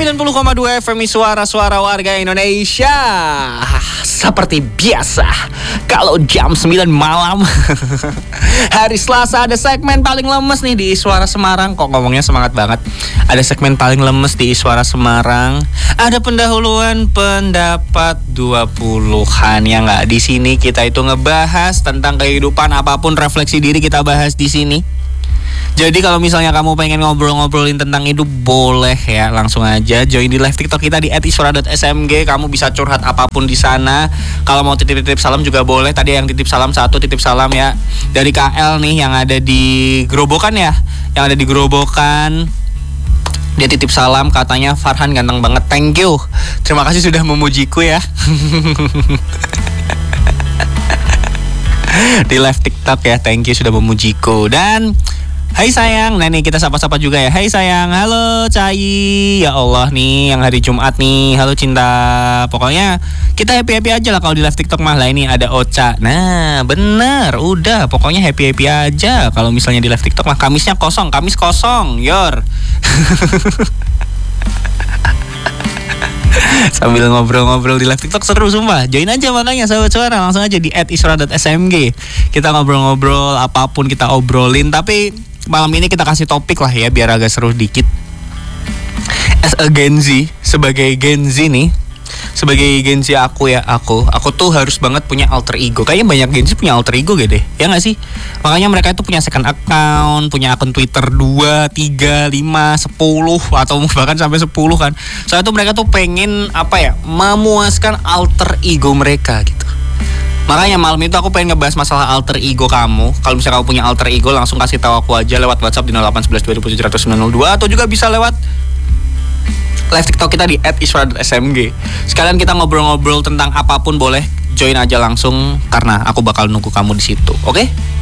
90,2 FM Suara-suara warga Indonesia. Seperti biasa, kalau jam 9 malam hari Selasa ada segmen paling lemes nih di Suara Semarang. Kok ngomongnya semangat banget. Ada segmen paling lemes di Suara Semarang. Ada pendahuluan pendapat 20-an yang nggak di sini. Kita itu ngebahas tentang kehidupan, apapun refleksi diri kita bahas di sini. Jadi kalau misalnya kamu pengen ngobrol-ngobrolin tentang hidup, boleh ya, langsung aja join di live TikTok kita di @iswara.smg. Kamu bisa curhat apapun di sana. Kalau mau titip-titip salam juga boleh. Tadi yang titip salam titip salam ya dari KL nih yang ada di Gerobokan ya, yang ada di Gerobokan. Dia titip salam, katanya Farhan ganteng banget. Thank you. Terima kasih sudah memujiku ya. Di live TikTok ya, thank you sudah memujiku. Dan hai sayang, nah nih kita sapa-sapa juga ya. Hai sayang, halo Cai. Ya Allah nih, yang hari Jumat nih. Halo cinta. Pokoknya kita happy-happy aja lah kalau di live TikTok mah. Lah ini ada Ocha. Nah bener, udah pokoknya happy-happy aja. Kalau misalnya di live TikTok mah Kamisnya kosong, Kamis kosong, yor. Sambil ngobrol-ngobrol di live TikTok seru sumpah. Join aja makanya sahabat suara, langsung aja di @isra.smg. Kita ngobrol-ngobrol, apapun kita obrolin. Tapi malam ini kita kasih topik lah ya, biar agak seru dikit. As a Gen Z, sebagai Gen Z nih, sebagai Gen Z aku tuh harus banget punya alter ego. Kayaknya banyak Gen Z punya alter ego gitu deh, ya gak sih? Makanya mereka itu punya second account, punya akun Twitter 2, 3, 5, 10 atau bahkan sampai 10 kan. Soalnya tuh mereka tuh pengen memuaskan alter ego mereka gitu. Makanya malam itu aku pengen ngebahas masalah alter ego kamu. Kalau misalnya kamu punya alter ego, langsung kasih tahu aku aja lewat WhatsApp di 0811 atau juga bisa lewat live TikTok kita di @iswara.smg. Sekalian kita ngobrol-ngobrol tentang apapun, boleh join aja langsung karena aku bakal nunggu kamu di situ. Oke?